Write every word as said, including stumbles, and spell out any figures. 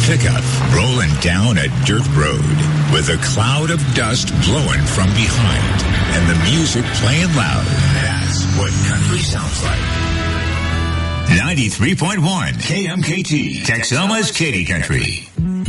pickup rolling down a dirt road with a cloud of dust blowing from behind and the music playing loud. That's what country sounds like. ninety-three point one K M K T, Texoma's Katy Country.